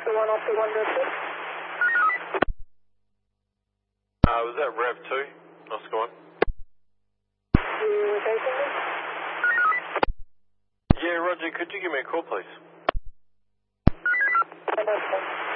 Was that Rev 2? Oscar 1? Yeah, Roger, could you give me a call, please?